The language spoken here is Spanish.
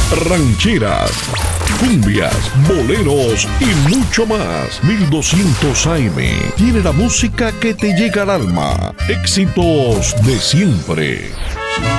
rancheras, cumbias, boleros y mucho más. 1200 AM tiene la música que te llega al alma. Éxitos de siempre.